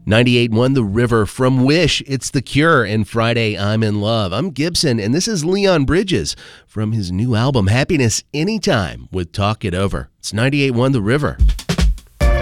98.1 The River from Wish. It's The Cure and Friday I'm in Love. I'm Gibson, and this is Leon Bridges from his new album Happiness Anytime with Talk It Over. It's 98.1 The River.